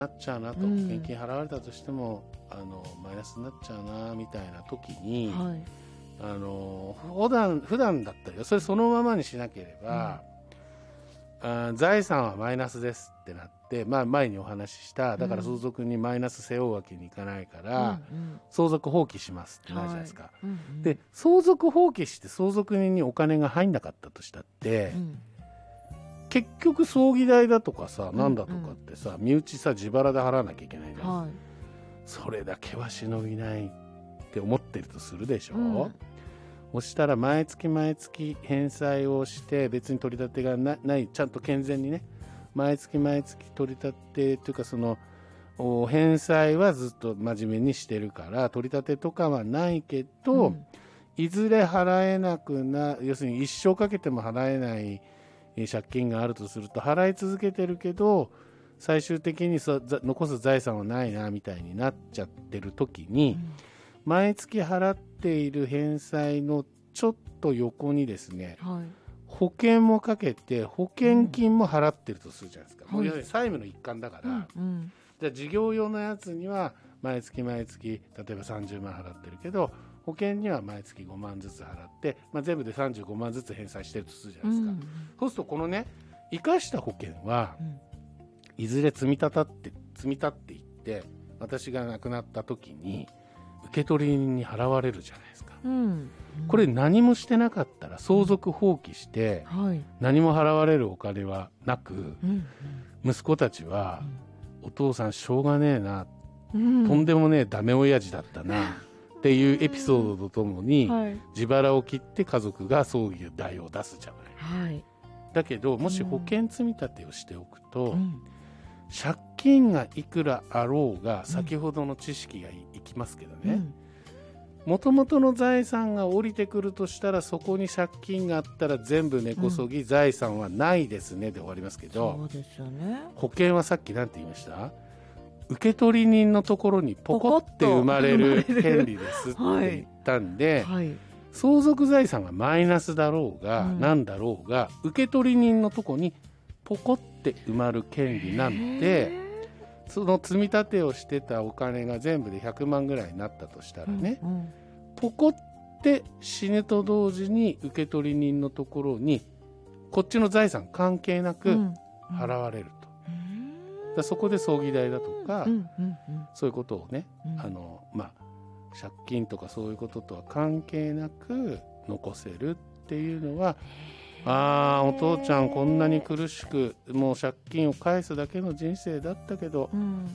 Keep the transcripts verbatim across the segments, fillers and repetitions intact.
なっちゃうなと、 うん、 保険金払われたとしてもあのマイナスになっちゃうなみたいな時に、 はい、 あの普段普段だったらそれそのままにしなければ、うん、あ財産はマイナスですってなって、まあ、前にお話ししただから相続にマイナス背負うわけにいかないから、うんうん、相続放棄しますってなるじゃないですか、はいうんうん、で相続放棄して相続人にお金が入んなかったとしたって、うん、結局葬儀代だとかさ、うんうん、なんだとかってさ身内さ自腹で払わなきゃいけないじゃん、はい、それだけは忍びないって思ってるとするでしょ、うんそしたら毎月毎月返済をして別に取り立てが な, ないちゃんと健全にね毎月毎月取り立てというかその返済はずっと真面目にしてるから取り立てとかはないけど、うん、いずれ払えなくな要するに一生かけても払えない借金があるとすると払い続けてるけど最終的にそ残す財産はないなみたいになっちゃってる時に、うん毎月払っている返済のちょっと横にですね、はい、保険もかけて保険金も払ってるとするじゃないですか、うん、もう要するに債務の一環だから、はいうん、じゃあ事業用のやつには毎月毎月例えばさんじゅうまん払ってるけど保険には毎月ごまんずつ払って、まあ、全部でさんじゅうごまんずつ返済してるとするじゃないですか、うん、そうするとこのね生かした保険は、うん、いずれ積み立たって積み立っていって私が亡くなった時に受取人に払われるじゃないですか、うんうん、これ何もしてなかったら相続放棄して、うんはい、何も払われるお金はなく、うんうん、息子たちは、うん、お父さんしょうがねえな、うん、とんでもねえダメ親父だったなっていうエピソードとともに、はい、自腹を切って家族が葬儀代を出すじゃない、はい、だけどもし保険積み立てをしておくと、うん、借金がいくらあろうが先ほどの知識が い,、うん、いきますけどねもともとの財産が降りてくるとしたらそこに借金があったら全部根こそぎ、うん、財産はないですねで終わりますけどそうですよね保険はさっき何て言いました受取人のところにポコって生まれる権利ですって言ったんで、はいはい、相続財産がマイナスだろうが、うん、何だろうが受取人のところにポコって埋まる権利なんでその積み立てをしてたお金が全部でひゃくまんぐらいになったとしたらね、うんうん、ポコって死ぬと同時に受取人のところにこっちの財産関係なく払われると、うんうん、だそこで葬儀代だとか、うんうんうん、そういうことをね、うん、あのまあ借金とかそういうこととは関係なく残せるっていうのはあーお父ちゃんこんなに苦しくもう借金を返すだけの人生だったけど、うん、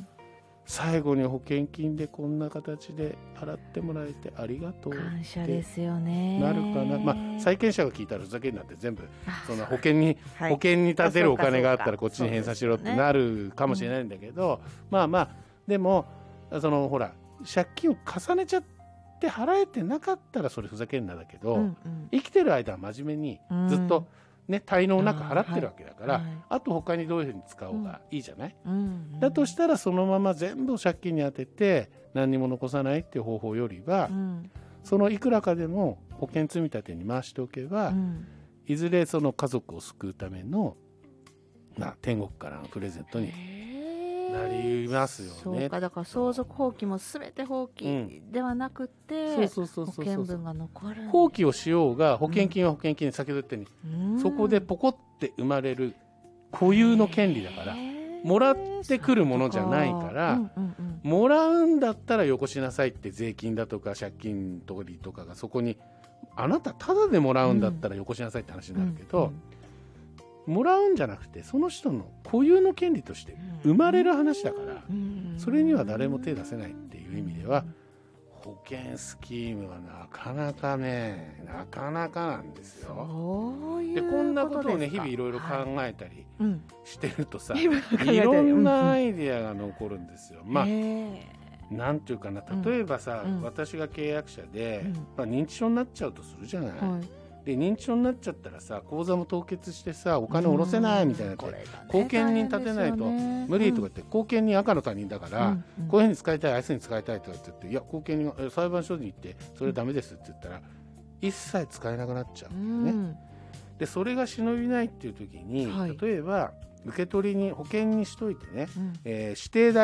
最後に保険金でこんな形で払ってもらえてありがとう感謝ですよねなるかな、まあ、債権者が聞いたらふざけんなって全部その保険に、はい、保険に立てるお金があったらこっちに返済しろってなるかもしれないんだけど、ねうん、まあまあでもそのほら借金を重ねちゃってで払えてなかったらそれふざけんなだけど、うんうん、生きてる間は真面目にずっと、ね、滞納なく払ってるわけだから、あ,、はい、あと他にどういうふうに使おうがいいじゃない、うんうん、だとしたらそのまま全部借金に当てて何にも残さないっていう方法よりは、うん、そのいくらかでも保険積み立てに回しておけば、うん、いずれその家族を救うための、まあ、天国からのプレゼントになりますよね。 そうかだから相続放棄も全て放棄ではなくて保険分が残る放棄をしようが保険金は保険金で先ほど言ったように、うん、そこでポコって生まれる固有の権利だからもらってくるものじゃないから、うんうんうん、もらうんだったらよこしなさいって税金だとか借金取りとかがそこにあなたただでもらうんだったらよこしなさいって話になるけど、うんうんうん、もらうんじゃなくてその人の固有の権利として生まれる話だから、うん、それには誰も手出せないっていう意味では、うん、保険スキームはなかなかねなかなかなんですよ。 そういうでこんなことをね日々いろいろ考えたりしてるとさ、 はい、 いろんなアイデアが残るんですよ。まあなんていうかな例えばさ、うん、私が契約者で、うんまあ、認知症になっちゃうとするじゃない、はいで認知症になっちゃったらさ口座も凍結してさお金下ろせないみたいなって後見人立てないと無理とか言って後見人赤の他人だから、うんうん、こういうふうに使いたいあいつに使いたいとか言っていや後見人が裁判所に行ってそれダメですって言ったら一切使えなくなっちゃうんだよね、うん、でそれが忍びないっていう時に、はい、例えば受け取りに保険にしといてね、 うんえー指定代